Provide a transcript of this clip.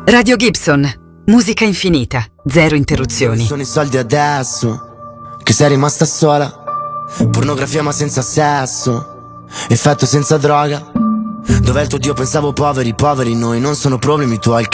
Radio Gibson, musica infinita, zero interruzioni. Sono i soldi adesso, che sei rimasta sola. Pornografia ma senza sesso, effetto senza droga. Dov'è il tuo Dio? Pensavo poveri, poveri noi, non sono problemi tuoi.